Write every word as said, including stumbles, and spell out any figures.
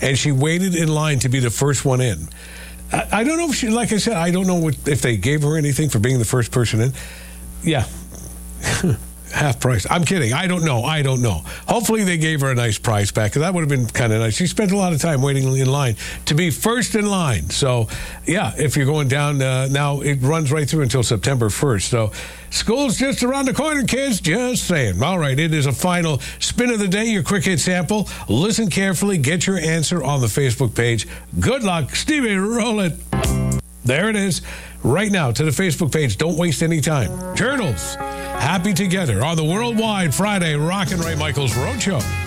and she waited in line to be the first one in. I, I don't know if she, like I said, I don't know what, if they gave her anything for being the first person in. Yeah. Half price. I'm kidding. I don't know. I don't know. Hopefully they gave her a nice price back, because that would have been kind of nice. She spent a lot of time waiting in line to be first in line. So, yeah, if you're going down uh, now, it runs right through until September first. So, school's just around the corner, kids. Just saying. All right, it is a final spin of the day, your quick hit sample. Listen carefully. Get your answer on the Facebook page. Good luck. Stevie, roll it. There it is. Right now to the Facebook page. Don't waste any time. Turtles, happy together on the Worldwide Friday Rockin' Ray Michaels Roadshow.